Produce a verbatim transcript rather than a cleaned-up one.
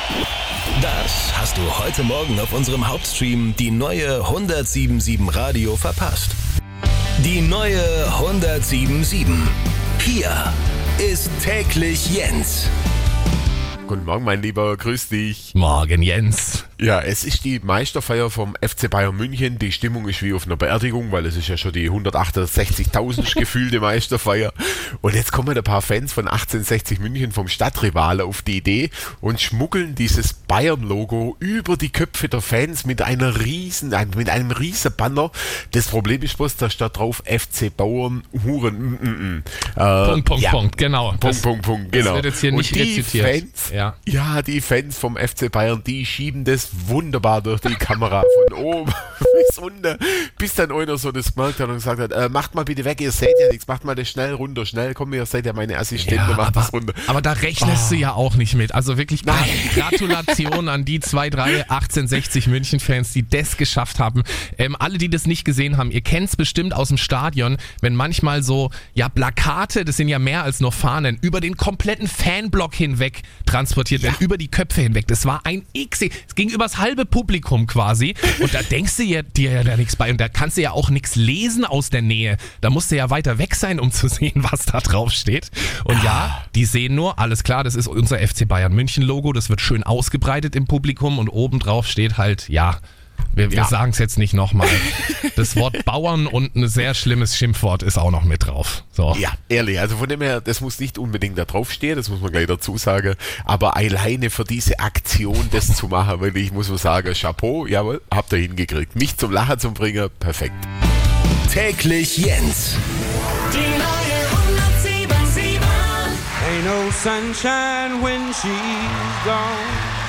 Das hast du heute Morgen auf unserem Hauptstream die neue hundertsieben Komma sieben Radio verpasst. Die neue hundertsieben Komma sieben. Hier ist täglich Jens. Guten Morgen, mein Lieber, grüß dich. Morgen, Jens. Ja, es ist die Meisterfeier vom F C Bayern München. Die Stimmung ist wie auf einer Beerdigung, weil es ist ja schon die hundertachtundsechzigtausend gefühlte Meisterfeier. Und jetzt kommen ein paar Fans von achtzehnhundertsechzig München vom Stadtrivale auf die Idee und schmuggeln dieses Bayern-Logo über die Köpfe der Fans mit einer riesen, mit einem riesen Banner. Das Problem ist bloß, da steht drauf F C Bauern Huren. Mm, mm, mm. Äh, Punkt, Punkt, ja. Punkt, genau. Punkt, das, Punkt, Punkt, genau. Das wird jetzt hier nicht und die rezitiert. Fans, ja. ja, die Fans vom F C Bayern, die schieben das wunderbar durch die Kamera von oben bis unten, bis dann einer so das gemerkt hat und gesagt hat, äh, macht mal bitte weg, ihr seht ja nichts, macht mal das schnell runter, schnell, komm, ihr seid ja meine Assistentin, ja, macht aber, das runter. Aber da rechnest oh. du ja auch nicht mit, also wirklich Nein. Gratulation an die zwei, drei achtzehnhundertsechzig München-Fans, die das geschafft haben. Ähm, alle, die das nicht gesehen haben, ihr kennt es bestimmt aus dem Stadion, wenn manchmal so, ja, Plakate, das sind ja mehr als nur Fahnen, über den kompletten Fanblock hinweg transportiert werden, ja. über die Köpfe hinweg. Das war ein X, es ging übers halbe Publikum quasi und da denkst du ja, dir ja da nichts bei und da kannst du ja auch nichts lesen aus der Nähe. Da musst du ja weiter weg sein, um zu sehen, was da drauf steht. Und ah. ja, die sehen nur, alles klar, das ist unser F C Bayern München Logo, das wird schön ausgebreitet im Publikum und oben drauf steht halt, ja, wir, wir ja. sagen es jetzt nicht nochmal. Das Wort Bauern und ein sehr schlimmes Schimpfwort ist auch noch mit drauf. So. Ja, ehrlich, also von dem her, das muss nicht unbedingt da draufstehen, das muss man gleich dazu sagen, aber alleine für diese Aktion das zu machen, weil ich muss so sagen, Chapeau, jawohl, habt ihr hingekriegt. Mich zum Lachen zu bringen, perfekt. Täglich Jens. Die neue hundertsieben Komma sieben. Ain't no sunshine when she's gone.